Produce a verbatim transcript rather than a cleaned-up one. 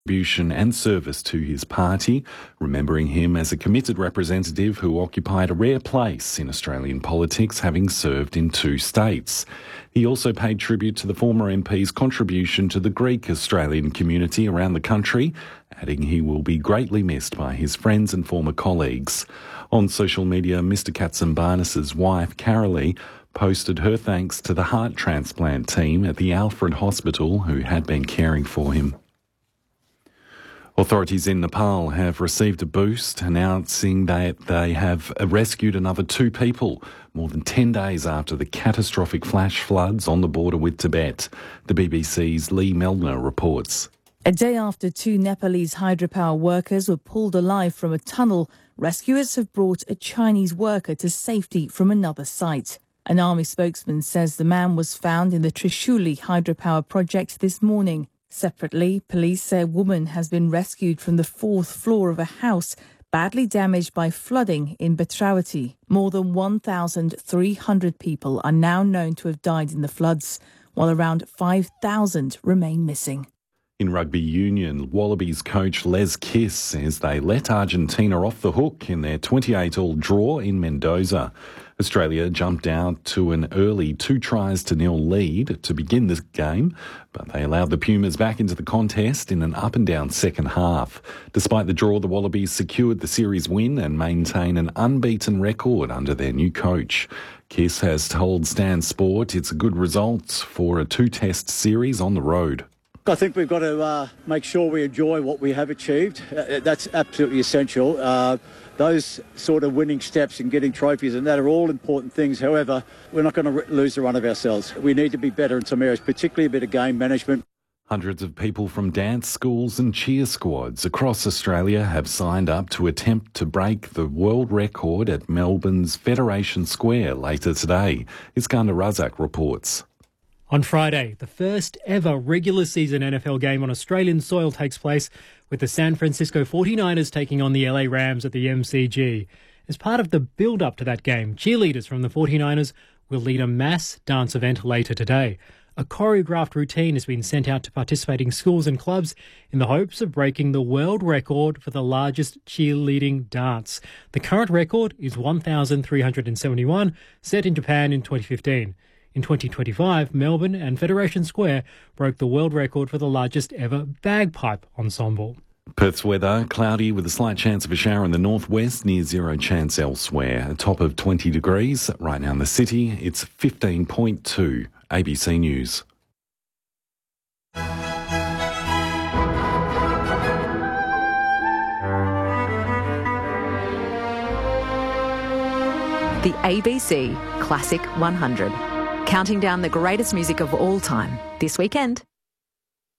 contribution and service to his party, remembering him as a committed representative who occupied a rare place in Australian politics, having served in two states. He also paid tribute to the former M P's contribution to the Greek Australian community around the country, adding he will be greatly missed by his friends and former colleagues. On social media, Mister Katsimbarnis' wife, Carolee, posted her thanks to the heart transplant team at the Alfred Hospital who had been caring for him. Authorities in Nepal have received a boost announcing that they have rescued another two people more than ten days after the catastrophic flash floods on the border with Tibet. The B B C's Lee Melner reports. A day after two Nepalese hydropower workers were pulled alive from a tunnel, rescuers have brought a Chinese worker to safety from another site. An army spokesman says the man was found in the Trishuli hydropower project this morning. Separately, police say a woman has been rescued from the fourth floor of a house badly damaged by flooding in Bhadravati. More than one thousand three hundred people are now known to have died in the floods, while around five thousand remain missing. In rugby union, Wallabies coach Les Kiss says they let Argentina off the hook in their twenty-eight all draw in Mendoza. Australia jumped out to an early two tries to nil lead to begin this game, but they allowed the Pumas back into the contest in an up-and-down second half. Despite the draw, the Wallabies secured the series win and maintain an unbeaten record under their new coach. Kiss has told Stan Sport it's a good result for a two-test series on the road. I think we've got to uh, make sure we enjoy what we have achieved. Uh, that's absolutely essential. Uh, those sort of winning steps and getting trophies and that are all important things. However, we're not going to re- lose the run of ourselves. We need to be better in some areas, particularly a bit of game management. Hundreds of people from dance schools and cheer squads across Australia have signed up to attempt to break the world record at Melbourne's Federation Square later today. Iskander Razak reports. On Friday, the first ever regular season N F L game on Australian soil takes place, with the San Francisco forty-niners taking on the L A Rams at the M C G. As part of the build-up to that game, cheerleaders from the forty-niners will lead a mass dance event later today. A choreographed routine has been sent out to participating schools and clubs in the hopes of breaking the world record for the largest cheerleading dance. The current record is one thousand three hundred seventy-one, set in Japan in twenty fifteen. In twenty twenty-five, Melbourne and Federation Square broke the world record for the largest ever bagpipe ensemble. Perth's weather, cloudy with a slight chance of a shower in the northwest, near zero chance elsewhere. A top of twenty degrees. Right now in the city, it's fifteen point two. A B C News. The A B C Classic one hundred. Counting down the greatest music of all time this weekend.